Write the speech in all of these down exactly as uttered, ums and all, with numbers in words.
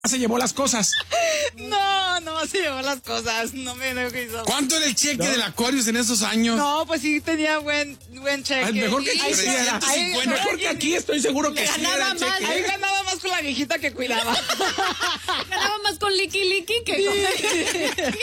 se llevó las cosas. No, no se llevó las cosas. No me no hizo. ¿Cuánto era el cheque ¿No? del Aquarius en esos años? No, pues sí tenía buen, buen cheque. Al mejor que Y- aquí, ahí- ciento cincuenta. ahí- Mejor que aquí estoy seguro que sí ganaba era más, cheque. ahí ganaba más con la viejita que cuidaba. Ganaba más con Licky Licky que con...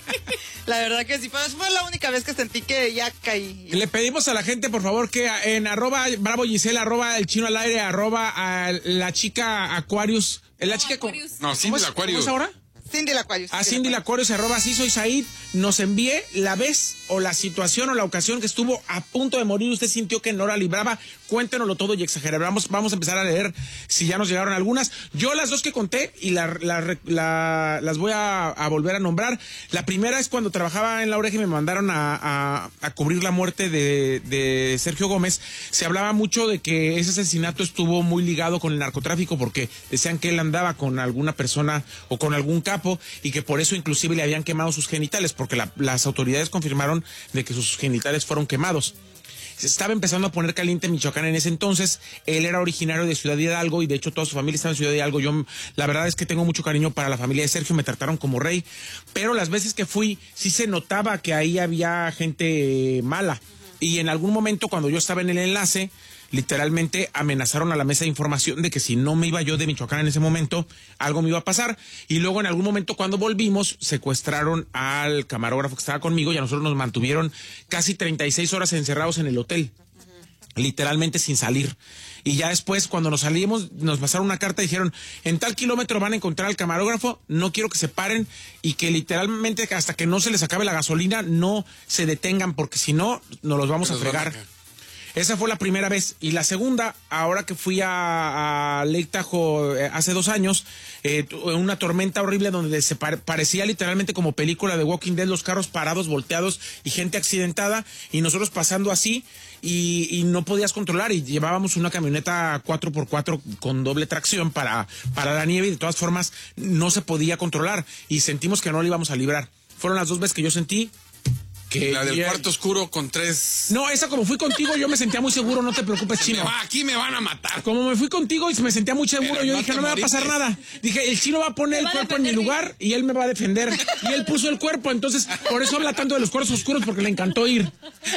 La verdad que sí, pero esa fue la única vez que sentí que ya caí. Le pedimos a la gente, por favor, que en arroba Bravo Gisela, arroba el chino al aire, arroba a la chica Aquarius. ¿Es la No, chica con... Aquarius. No, Cindy ¿cómo es- Aquarius. ¿Cómo es ahora? Cindy la Aquarius. A Cindy Aquarius, arroba así soy Said, nos envíe la vez o la situación o la ocasión que estuvo a punto de morir, usted sintió que no la libraba, cuéntenoslo todo y exageramos. Vamos a empezar a leer si ya nos llegaron algunas. Yo las dos que conté y la, la, la, las voy a, a volver a nombrar. La primera es cuando trabajaba en La Oreja y me mandaron a, a, a cubrir la muerte de, de Sergio Gómez. Se hablaba mucho de que ese asesinato estuvo muy ligado con el narcotráfico porque decían que él andaba con alguna persona o con algún capo y que por eso inclusive le habían quemado sus genitales, porque la, las autoridades confirmaron de que sus genitales fueron quemados. Se estaba empezando a poner caliente Michoacán en ese entonces. Él era originario de Ciudad Hidalgo y de hecho toda su familia estaba en Ciudad Hidalgo. Yo la verdad es que tengo mucho cariño para la familia de Sergio, me trataron como rey, pero las veces que fui sí se notaba que ahí había gente mala. Y en algún momento cuando yo estaba en el enlace, literalmente amenazaron a la mesa de información de que si no me iba yo de Michoacán en ese momento, algo me iba a pasar. Y luego en algún momento cuando volvimos, secuestraron al camarógrafo que estaba conmigo y a nosotros nos mantuvieron casi treinta y seis horas encerrados en el hotel. Literalmente sin salir. Y ya después, cuando nos salimos, nos pasaron una carta y dijeron, en tal kilómetro van a encontrar al camarógrafo, no quiero que se paren y que literalmente hasta que no se les acabe la gasolina, no se detengan, porque si no, nos los vamos a Nos van a fregar. caer. Esa fue la primera vez. Y la segunda, ahora que fui a, a Lake Tahoe eh, hace dos años, eh, una tormenta horrible donde se pare, parecía literalmente como película de Walking Dead, los carros parados, volteados y gente accidentada, y nosotros pasando así, y, y no podías controlar, y llevábamos una camioneta cuatro por cuatro con doble tracción para, para la nieve, y de todas formas no se podía controlar, y sentimos que no lo íbamos a librar. Fueron las dos veces que yo sentí que... La del ya- cuarto oscuro con tres... No, esa como fui contigo, yo me sentía muy seguro, no te preocupes, Me chino. va, aquí me van a matar. Como me fui contigo y me sentía muy seguro, Pero yo no dije, te no me va a moriste. pasar nada. Dije, el chino va a poner Me el va a cuerpo en mi defender lugar y él me va a defender. Y él puso el cuerpo, entonces, por eso habla tanto de los cuartos oscuros, porque le encantó ir.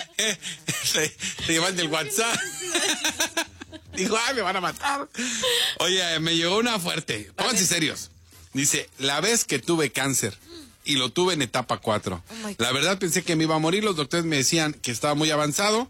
Se, se llevan del WhatsApp. Dijo, ay, me van a matar. Oye, me llegó una fuerte. Pónganse serios. Dice, la vez que tuve cáncer y lo tuve en etapa cuatro. Oh my God. La verdad pensé que me iba a morir. Los doctores me decían que estaba muy avanzado.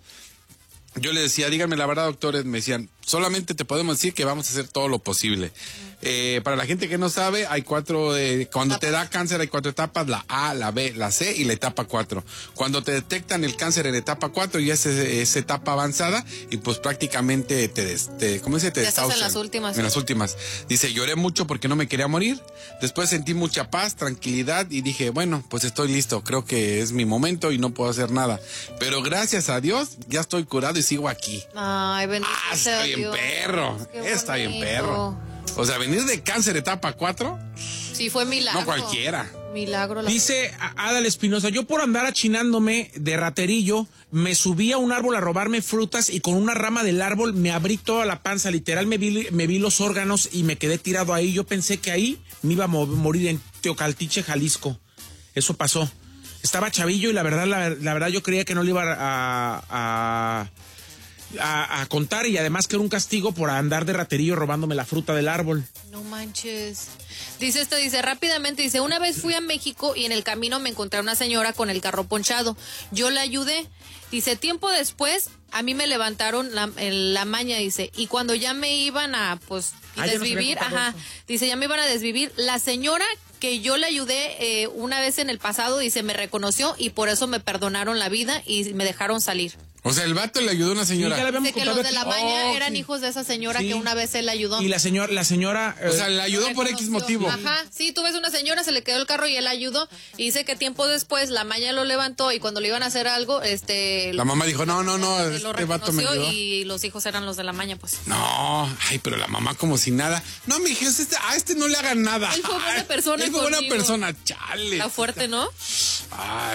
Yo les decía, díganme la verdad, doctores. Me decían, solamente te podemos decir que vamos a hacer todo lo posible. Eh, para la gente que no sabe, hay cuatro, eh, cuando te da cáncer hay cuatro etapas, la A, la B, la C y la etapa cuatro. Cuando te detectan el cáncer en etapa cuatro ya es, es etapa avanzada y pues prácticamente te, des- te ¿cómo se te Ya estás en desahucian. las últimas. En las últimas. Dice, lloré mucho porque no me quería morir. Después sentí mucha paz, tranquilidad y dije, bueno, pues estoy listo. Creo que es mi momento y no puedo hacer nada. Pero gracias a Dios ya estoy curado y sigo aquí. Ay, bendito Ah, sea está bien Dios. perro. Qué Está bien bonito. perro. O sea, venir de cáncer etapa cuatro, Sí, fue milagro. no cualquiera. Milagro. La... Dice a- Adal Espinosa, yo por andar achinándome de raterillo, me subí a un árbol a robarme frutas y con una rama del árbol me abrí toda la panza, literal me vi, me vi los órganos y me quedé tirado ahí. Yo pensé que ahí me iba a mo- morir en Teocaltiche, Jalisco. Eso pasó. Estaba chavillo y la verdad, la, la verdad yo creía que no le iba a, a, a, a contar, y además que era un castigo por andar de raterillo robándome la fruta del árbol. No manches. Dice esto, dice rápidamente, dice, una vez fui a México y en el camino me encontré a una señora con el carro ponchado. Yo la ayudé. Dice, tiempo después, a mí me levantaron la, el- la maña, dice, y cuando ya me iban a, pues, Ah, ya nos había desvivir, contado ajá, eso. dice, ya me iban a desvivir, la señora que yo le ayudé eh, una vez en el pasado, dice, me reconoció y por eso me perdonaron la vida y me dejaron salir. O sea, el vato le ayudó a una señora. Sí, ya le habíamos Dice que contado los de la aquí. maña Oh, eran sí. hijos de esa señora Sí. que una vez él ayudó. Y la señora, la señora... O sea, eh, le ayudó por X motivo. Ajá, sí, tú ves una señora, se le quedó el carro y él ayudó. Y dice que tiempo después la maña lo levantó y cuando le iban a hacer algo, este... La mamá dijo, no, no, no, lo este vato me reconoció ayudó. y los hijos eran los de la maña, pues. No, ay, pero la mamá como si nada. No, mi hija, este, a este no le hagan nada. Él fue buena Ay, persona Él fue buena conmigo. persona, chale. Está fuerte, ¿no? Ay.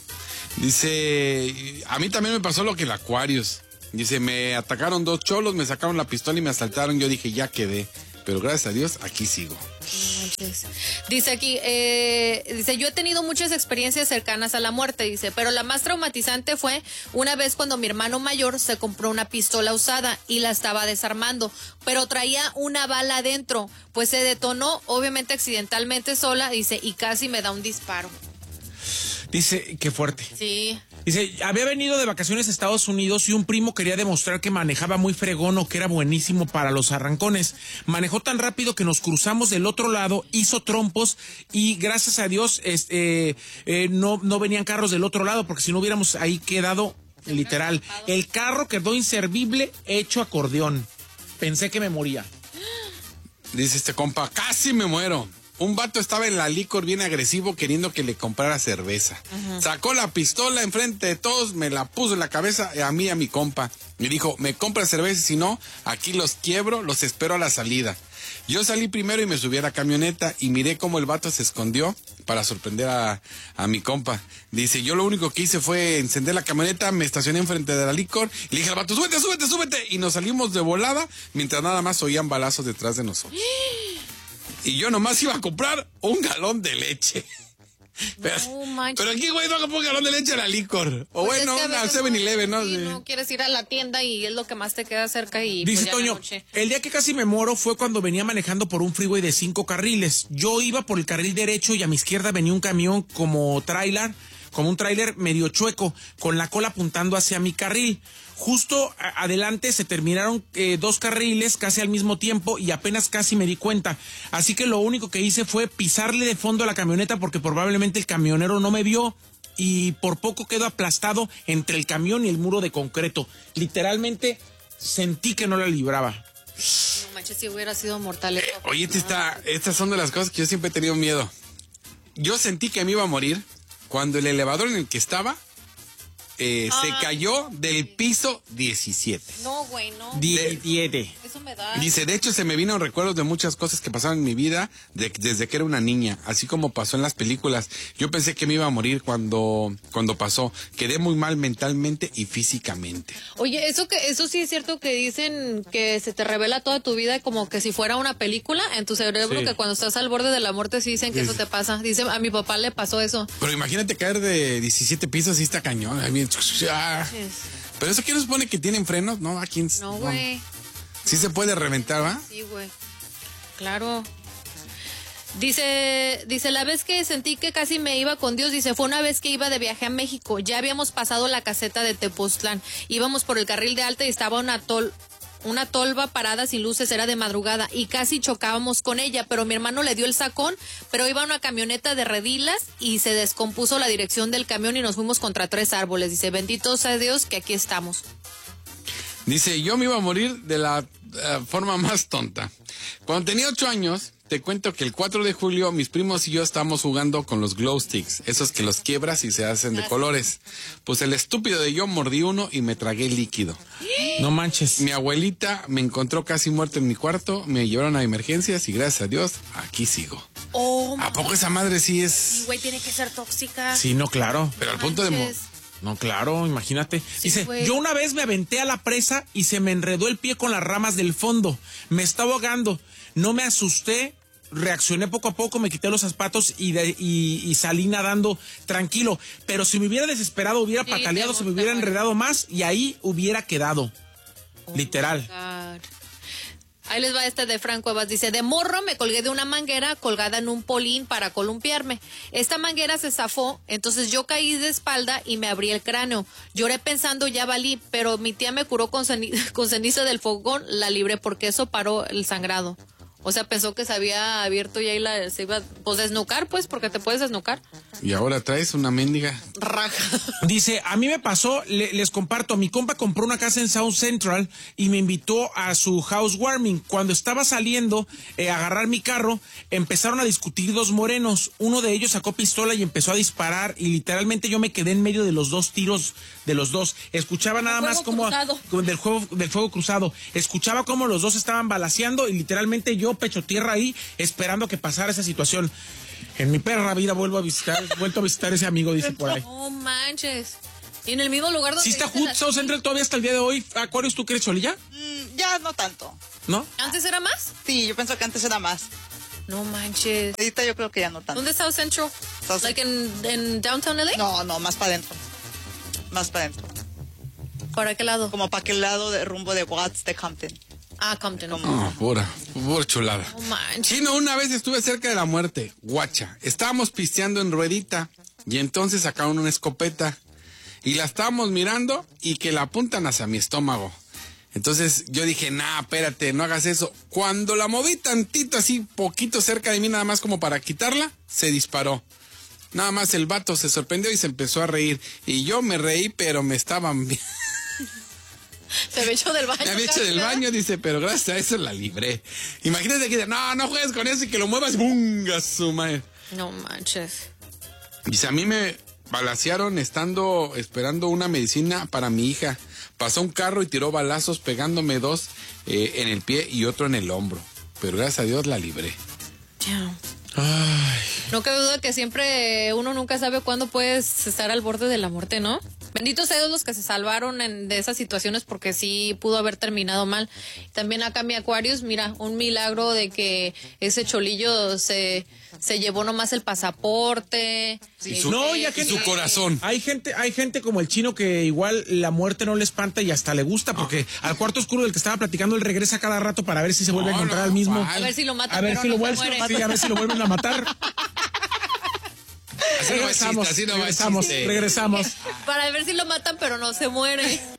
Dice, a mí también me pasó lo que el Aquarius. Dice, me atacaron dos cholos, me sacaron la pistola y me asaltaron. Yo dije, ya quedé. Pero gracias a Dios, aquí sigo. manches. Dice aquí, eh, dice, yo he tenido muchas experiencias cercanas a la muerte, dice, pero la más traumatizante fue una vez cuando mi hermano mayor se compró una pistola usada y la estaba desarmando, pero traía una bala adentro, pues se detonó, obviamente accidentalmente sola, dice, y casi me da un disparo. Dice, qué fuerte. Sí. Dice, había venido de vacaciones a Estados Unidos y un primo quería demostrar que manejaba muy fregón o que era buenísimo para los arrancones. Manejó tan rápido que nos cruzamos del otro lado, hizo trompos y gracias a Dios este, eh, eh, no, no venían carros del otro lado porque si no hubiéramos ahí quedado literal. El carro quedó inservible, hecho acordeón. Pensé que me moría. Dice este compa, casi me muero. Un vato estaba en la licor bien agresivo queriendo que le comprara cerveza. Uh-huh. Sacó la pistola enfrente de todos, me la puso en la cabeza a mí y a mi compa. Me dijo, me compra cerveza y si no, aquí los quiebro, los espero a la salida. Yo salí primero y me subí a la camioneta y miré cómo el vato se escondió para sorprender a, a mi compa. Dice, yo lo único que hice fue encender la camioneta, me estacioné enfrente de la licor y le dije al vato, súbete, súbete, súbete. Y nos salimos de volada mientras nada más oían balazos detrás de nosotros. Y yo nomás iba a comprar un galón de leche. Pero, no, pero aquí, güey, no compro un galón de leche a la licor. O pues bueno, es que una seven eleven, ¿no? Sí, no quieres ir a la tienda y es lo que más te queda cerca y dice pues, Toño, el día que casi me muero fue cuando venía manejando por un freeway de cinco carriles. Yo iba por el carril derecho y a mi izquierda venía un camión como tráiler, como un tráiler medio chueco, con la cola apuntando hacia mi carril. Justo a- adelante se terminaron eh, dos carriles casi al mismo tiempo y apenas casi me di cuenta. Así que lo único que hice fue pisarle de fondo a la camioneta porque probablemente el camionero no me vio y por poco quedó aplastado entre el camión y el muro de concreto. Literalmente sentí que no la libraba. No manches, si hubiera sido mortal. Eh, oye, este está, estas son de las cosas que yo siempre he tenido miedo. Yo sentí que me iba a morir cuando el elevador en el que estaba eh, ah, se cayó del piso diecisiete. No, güey, no. diecisiete. Eso me da. Dice, de hecho se me vino recuerdos de muchas cosas que pasaron en mi vida de- desde que era una niña, así como pasó en las películas. Yo pensé que me iba a morir cuando, cuando pasó. Quedé muy mal mentalmente y físicamente. Oye, eso que eso sí es cierto que dicen que se te revela toda tu vida como que si fuera una película en tu cerebro, Sí. que cuando estás al borde de la muerte sí dicen que Sí. eso te pasa. Dice, a mi papá le pasó eso. Pero imagínate caer de diecisiete pisos y está cañón. I mean, ah. Pero eso que no supone que tienen frenos, ¿no? Aquí en- No, güey. Sí se puede reventar, ¿va? Sí, güey. Claro. Dice, dice, la vez que sentí que casi me iba con Dios, dice, fue una vez que iba de viaje a México. Ya habíamos pasado la caseta de Tepoztlán. Íbamos por el carril de alta y estaba una tol, una tolva parada sin luces, era de madrugada y casi chocábamos con ella, pero mi hermano le dio el sacón, pero iba una camioneta de redilas y se descompuso la dirección del camión y nos fuimos contra tres árboles. Dice, bendito sea Dios que aquí estamos. Dice, yo me iba a morir de la uh, forma más tonta. Cuando tenía ocho años, te cuento que el cuatro de julio mis primos y yo estábamos jugando con los glow sticks, esos que los quiebras y se hacen de colores. Pues el estúpido de yo mordí uno y me tragué líquido. No manches. Mi abuelita me encontró casi muerto en mi cuarto, me llevaron a emergencias y gracias a Dios, aquí sigo. Oh, ¿A poco esa madre sí sí, es...? güey, tiene que ser tóxica. Sí, no, claro. Pero al punto de... mo- Manches. No, claro, imagínate. Dice, güey. yo una vez me aventé a la presa y se me enredó el pie con las ramas del fondo. Me estaba ahogando. No me asusté, reaccioné poco a poco, me quité los zapatos y, de- y, y salí nadando tranquilo. Pero si me hubiera desesperado, hubiera Sí, pataleado, te se me hubiera mueres. enredado más y ahí hubiera quedado. Literal. God. Ahí les va este de Frank Cuevas. Dice, de morro me colgué de una manguera colgada en un polín para columpiarme. Esta manguera se zafó, entonces yo caí de espalda y me abrí el cráneo. Lloré pensando ya valí, pero mi tía me curó con, ceni- con ceniza del fogón, la libré porque eso paró el sangrado. O sea, pensó que se había abierto y ahí la, se iba pues desnucar, pues, porque te puedes desnucar. Y ahora traes una mendiga. Raja. Dice, a mí me pasó, le- les comparto, mi compa compró una casa en South Central y me invitó a su housewarming. Cuando estaba saliendo eh, a agarrar mi carro, empezaron a discutir dos morenos. Uno de ellos sacó pistola y empezó a disparar y literalmente yo me quedé en medio de los dos tiros de los dos. Escuchaba nada fuego más como cruzado. como del juego del fuego cruzado. Escuchaba cómo los dos estaban balaceando y literalmente yo pecho tierra ahí esperando que pasara esa situación. En mi perra vida vuelvo a visitar, vuelto a visitar ese amigo, dice por ahí. No manches. Y en el mismo lugar donde... ¿Sí está viste Hood la- South Central todavía hasta el día de hoy? Aquarius, ¿tú crees, Cholilla? Mm, ya no tanto. ¿No? ¿Antes era más? Sí, yo pienso que antes era más. No manches. Ahorita yo creo que ya no tanto. ¿Dónde está Central? South Like en, en Downtown L A? No, no, más para adentro. Más para adentro. ¿Para qué lado? Como para aquel lado de rumbo de Watts, de Compton. Ah, Compton. Como- No, pura, pura chulada. No manches. Chino, una vez estuve cerca de la muerte, guacha. Estábamos pisteando en ruedita y entonces sacaron una escopeta y la estábamos mirando y que la apuntan hacia mi estómago. Entonces yo dije, nah, espérate, no hagas eso. Cuando la moví tantito así, poquito cerca de mí, nada más como para quitarla, se disparó. Nada más el vato se sorprendió y se empezó a reír. Y yo me reí, pero me estaban... Se había hecho del baño. Me había hecho casi, del ¿verdad? baño, dice, pero gracias a eso la libré. Imagínate que, no, no juegues con eso y que lo muevas, ¡bunga, su madre! No manches. Dice, a mí me balacearon estando esperando una medicina para mi hija. Pasó un carro y tiró balazos pegándome dos eh, en el pie y otro en el hombro. Pero gracias a Dios la libré. Ya. Ay, No cabe duda que siempre uno nunca sabe cuándo puedes estar al borde de la muerte, ¿no? Benditos sea Dios los que se salvaron en- de esas situaciones porque sí pudo haber terminado mal. También acá mi Aquarius, mira, un milagro de que ese cholillo se, se llevó nomás el pasaporte. y su, No, ya y que- su corazón. Hay gente, hay gente como el Chino que igual la muerte no le espanta y hasta le gusta, porque al cuarto oscuro del que estaba platicando él regresa cada rato para ver si se vuelve No, a encontrar no, al mismo. ¿cuál? A ver si lo matan, A ver pero si no lo se vuelven, muere. sí, a ver si lo vuelven a matar. Así no regresamos, existe, así no regresamos, existe. regresamos. Para ver si lo matan, pero no se muere.